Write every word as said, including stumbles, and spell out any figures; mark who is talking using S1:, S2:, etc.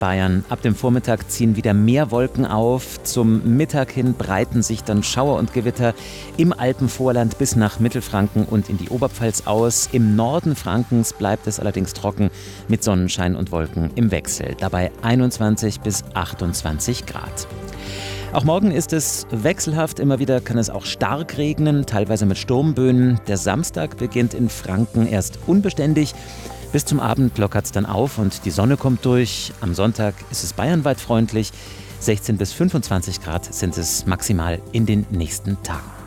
S1: Bayern. Ab dem Vormittag ziehen wieder mehr Wolken auf. Zum Mittag hin breiten sich dann Schauer und Gewitter im Alpenvorland bis nach Mittelfranken und in die Oberpfalz aus. Im Norden Frankens bleibt es allerdings trocken mit Sonnenschein und Wolken im Wechsel. Dabei einundzwanzig bis achtundzwanzig Grad. Auch morgen ist es wechselhaft. Immer wieder kann es auch stark regnen, teilweise mit Sturmböen. Der Samstag beginnt in Franken erst unbeständig. Bis zum Abend lockert es dann auf und die Sonne kommt durch. Am Sonntag ist es bayernweit freundlich. sechzehn bis fünfundzwanzig Grad sind es maximal in den nächsten Tagen.